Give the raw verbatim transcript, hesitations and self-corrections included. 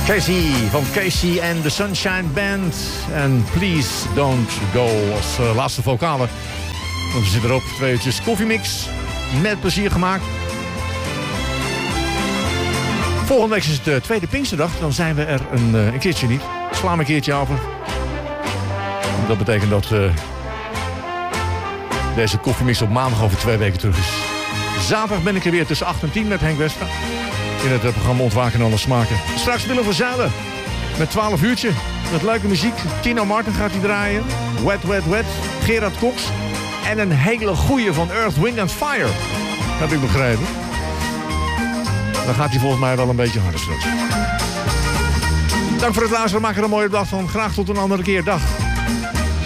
Casey van Casey and the Sunshine Band. En Please Don't Go als uh, laatste vocale. Want we zitten erop. Twee uurtjes koffiemix. Met plezier gemaakt. Volgende week is het de tweede Pinksterdag. Dan zijn we er een, uh, een keertje niet. Slaan een keertje over. Dat betekent dat uh, deze koffiemix op maandag over twee weken terug is. Zaterdag ben ik er weer tussen acht en tien met Henk Westra. In het programma Ontwaken en Alle Smaken. Straks Willem van Zijlen. Met twaalf uurtje. Met leuke muziek. Tino Martin gaat hij draaien. Wet, Wet, Wet. Gerard Cox. En een hele goeie van Earth, Wind and Fire. Heb ik begrepen. Dan gaat hij volgens mij wel een beetje harder straks. Dank voor het luisteren. Maak er een mooie dag van. Graag tot een andere keer. Dag.